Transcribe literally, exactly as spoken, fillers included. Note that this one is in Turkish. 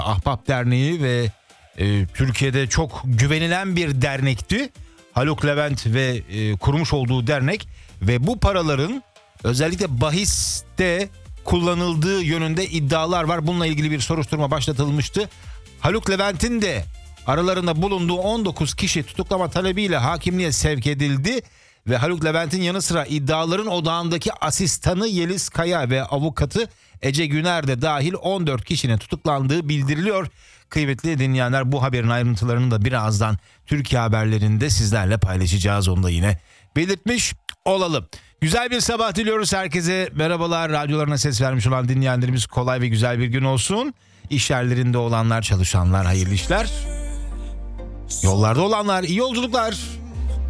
Ahbap Derneği ve e, Türkiye'de çok güvenilen bir dernekti. Haluk Levent ve e, kurmuş olduğu dernek ve bu paraların özellikle bahiste kullanıldığı yönünde iddialar var. Bununla ilgili bir soruşturma başlatılmıştı. Haluk Levent'in de aralarında bulunduğu on dokuz kişi tutuklama talebiyle hakimliğe sevk edildi. Ve Haluk Levent'in yanı sıra iddiaların odağındaki asistanı Yeliz Kaya ve avukatı Ece Güner de dahil on dört kişinin tutuklandığı bildiriliyor. Kıymetli dinleyenler, bu haberin ayrıntılarını da birazdan Türkiye haberlerinde sizlerle paylaşacağız, onu da yine belirtmiş olalım. Güzel bir sabah diliyoruz herkese. Merhabalar, radyolarına ses vermiş olan dinleyenlerimiz kolay ve güzel bir gün olsun. İş yerlerinde olanlar, çalışanlar hayırlı işler. Yollarda olanlar iyi yolculuklar.